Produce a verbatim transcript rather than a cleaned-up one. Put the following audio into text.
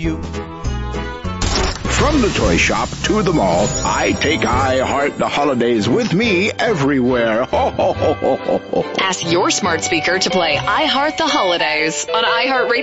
you. From the toy shop to the mall, I take I Heart the Holidays with me everywhere. Ho, ho, ho, ho, ho, ho. Ask your smart speaker to play I Heart the Holidays on iHeartRadio.